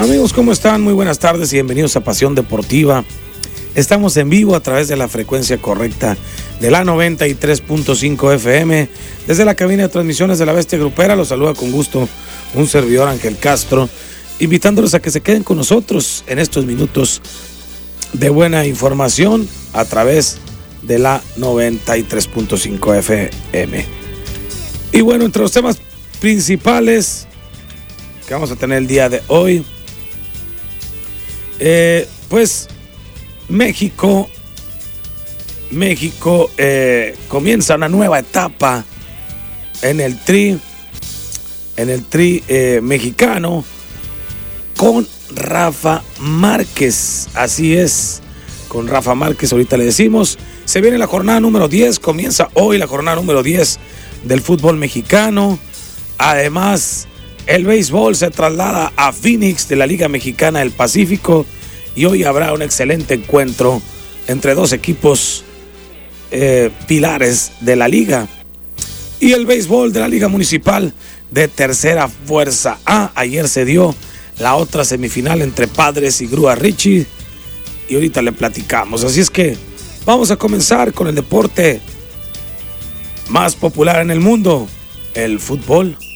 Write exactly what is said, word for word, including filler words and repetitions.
Amigos, ¿cómo están? Muy buenas tardes y bienvenidos a Pasión Deportiva. Estamos en vivo a través de la frecuencia correcta de la noventa y tres punto cinco F M. Desde la cabina de transmisiones de la Bestia Grupera los saluda con gusto un servidor, Ángel Castro, invitándolos a que se queden con nosotros en estos minutos de buena información a través de la noventa y tres punto cinco F M. Y bueno, entre los temas principales que vamos a tener el día de hoy, eh, pues México, México eh, comienza una nueva etapa en el tri, en el tri eh, mexicano con Rafa Márquez. Así es, con Rafa Márquez, ahorita le decimos. Se viene la jornada número diez, comienza hoy la jornada número diez del fútbol mexicano. Además, el béisbol se traslada a Phoenix de la Liga Mexicana del Pacífico y hoy habrá un excelente encuentro entre dos equipos eh, pilares de la liga. Y el béisbol de la Liga Municipal de Tercera Fuerza A. Ayer se dio la otra semifinal entre Padres y Grúa Richie y ahorita le platicamos. Así es que vamos a comenzar con el deporte más popular en el mundo, el fútbol.